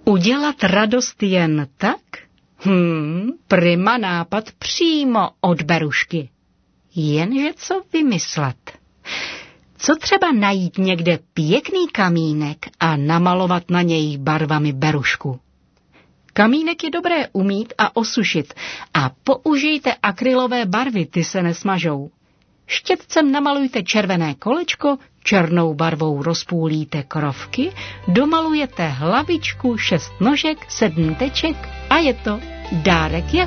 Udělat radost jen tak? Prima nápad přímo od Berušky. Jenže co vymyslet? Co třeba najít někde pěkný kamínek a namalovat na něj barvami Berušku? Kamínek je dobré umýt a osušit a použijte akrylové barvy, ty se nesmažou. Štětcem namalujte červené kolečko, černou barvou rozpůlíte krovky, domalujete hlavičku, 6 nožek, 7 teček a je to dárek